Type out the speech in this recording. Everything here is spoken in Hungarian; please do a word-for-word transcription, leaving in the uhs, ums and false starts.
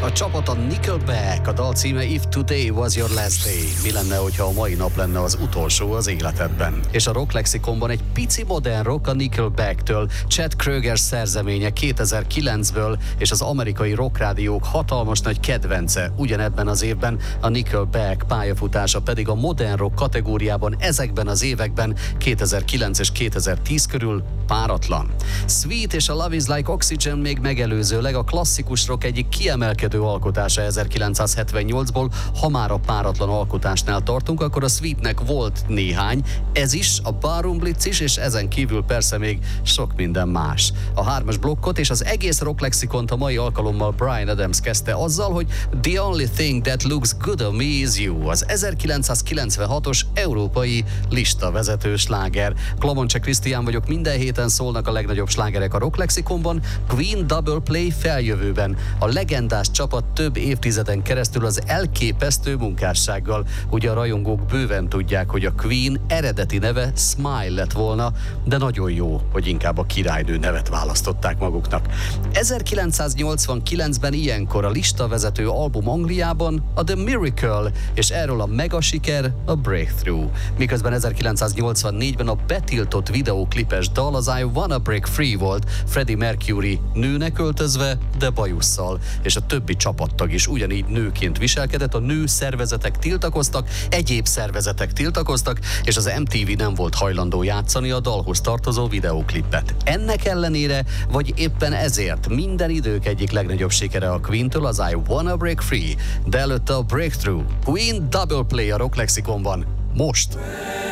A csapat a Nickelback, a dal címe If Today Was Your Last Day. Mi lenne, hogyha a mai nap lenne az utolsó az életedben? És a rock lexikonban egy pici modern rock a Nickelbacktől, Chad Kroeger szerzeménye kétezer-kilencből, és az amerikai rockrádiók hatalmas nagy kedvence ugyanebben az évben, a Nickelback pályafutása pedig a modern rock kategóriában ezekben az években, kétezer-kilenc és kétezer-tíz körül páratlan. Sweet és a Love Is Like Oxygen még megelőzőleg a klasszikus rock egyik kiemelkedő alkotása ezerkilencszázhetvennyolcból. Ha már a páratlan alkotásnál tartunk, akkor a Sweetnek volt néhány, ez is, a Barroom Blitz is, és ezen kívül persze még sok minden más. A hármas blokkot és az egész rock lexikont a mai alkalommal Bryan Adams kezdte azzal, hogy The Only Thing That Looks Good on Me Is You, az ezerkilencszázkilencvenhatos európai listavezető sláger. Klamoncse Krisztián vagyok, minden héten szólnak a legnagyobb slágerek a rock lexikonban. Queen Double Play feljövőben. A legendás csapat több évtizeden keresztül az elképesztő munkássággal. Ugye a rajongók bőven tudják, hogy a Queen eredeti neve Smile lett volna, de nagyon jó, hogy inkább a királynő nevet választották maguknak. ezerkilencszáznyolcvankilencben ilyenkor a listavezető album Angliában a The Miracle, és erről a mega siker a Breakthrough. Miközben ezerkilencszáznyolcvannégyben a betiltott videóklipes dal az I Wanna Break Free volt, Freddie Mercury nőnek öltözve, de bajusszal, és a többi csapattag is ugyanígy nőként viselkedett, a nő szervezetek tiltakoztak, egyéb szervezetek tiltakoztak, és az em té vé nem volt hajlandó játszani a dalhoz tartozó videóklipet. Ennek ellenére, vagy éppen ezért minden idők egyik legnagyobb sikere a Queen-től az I Wanna Break Free, de előtte a Breakthrough. Queen Double Play a rock lexikonban most.